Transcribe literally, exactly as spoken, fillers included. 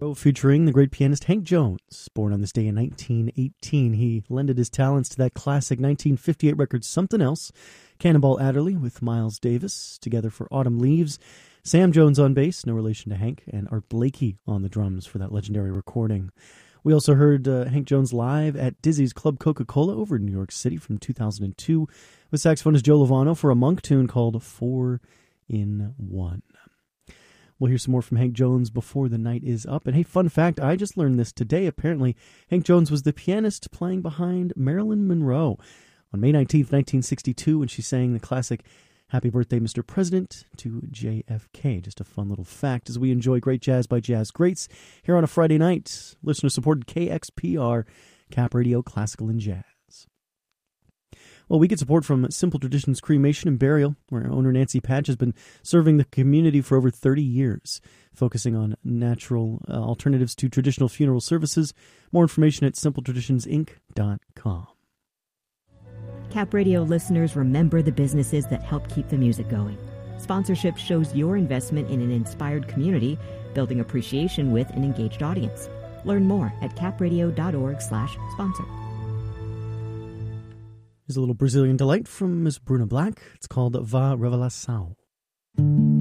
Featuring the great pianist Hank Jones, born on this day in nineteen eighteen. He lended his talents to that classic nineteen fifty-eight record Something Else. Cannonball Adderley with Miles Davis, together for Autumn Leaves. Sam Jones on bass, no relation to Hank, and Art Blakey on the drums for that legendary recording. We also heard uh, Hank Jones live at Dizzy's Club Coca-Cola over in New York City from two thousand two with saxophonist Joe Lovano for a Monk tune called Four in One. We'll hear some more from Hank Jones before the night is up. And hey, fun fact, I just learned this today. Apparently, Hank Jones was the pianist playing behind Marilyn Monroe on May nineteenth, nineteen sixty-two, when she sang the classic Happy Birthday, Mister President to J F K. Just a fun little fact as we enjoy great jazz by Jazz Greats here on a Friday night. Listener-supported K X P R, Cap Radio, Classical and Jazz. Well, we get support from Simple Traditions Cremation and Burial, where owner Nancy Patch has been serving the community for over thirty years, focusing on natural uh, alternatives to traditional funeral services. More information at simple traditions inc dot com. Cap Radio listeners, remember the businesses that help keep the music going. Sponsorship shows your investment in an inspired community, building appreciation with an engaged audience. Learn more at capradio.org slash sponsor. Here's a little Brazilian delight from Miss Bruna Black. It's called Va Revelação.